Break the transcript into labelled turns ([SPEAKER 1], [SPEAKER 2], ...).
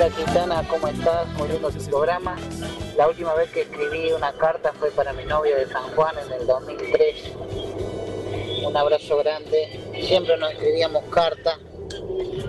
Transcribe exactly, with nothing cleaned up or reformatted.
[SPEAKER 1] Hola Quintana, ¿cómo estás? Muy lindo tu programa. La última vez que escribí una carta fue para mi novio de San Juan en el dos mil tres. Un abrazo grande. Siempre nos escribíamos cartas